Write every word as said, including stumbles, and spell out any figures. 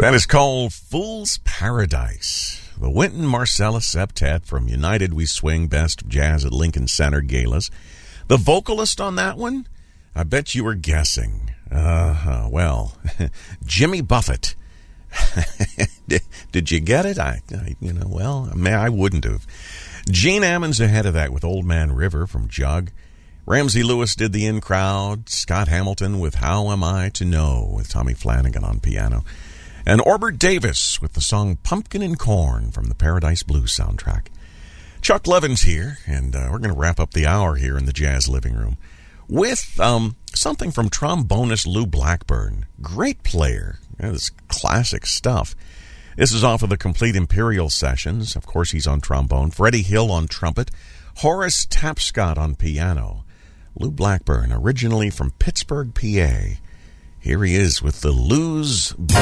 That is called Fool's Paradise. The Wynton Marsalis Septet from United We Swing Best of Jazz at Lincoln Center Galas. The vocalist on that one? I bet you were guessing. Uh, well, Jimmy Buffett. did, did you get it? I, I, you know, well, I, mean, I wouldn't have. Gene Ammons ahead of that with Old Man River from Jug. Ramsey Lewis did the In Crowd. Scott Hamilton with How Am I to Know with Tommy Flanagan on piano. And Orbert Davis with the song Pumpkin and Corn from the Paradise Blues soundtrack. Chuck Levin's here, and uh, we're going to wrap up the hour here in the Jazz Living Room with um, something from trombonist Lou Blackburn. Great player. It's classic stuff. This is off of the Complete Imperial Sessions. Of course, he's on trombone. Freddie Hill on trumpet. Horace Tapscott on piano. Lou Blackburn, originally from Pittsburgh, P A. Here he is with the Lou's